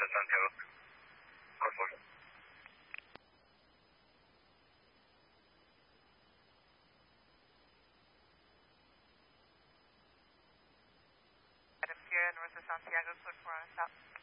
Santiago. Por favor. Adam Sierra, north of Santiago, code 4 on stop.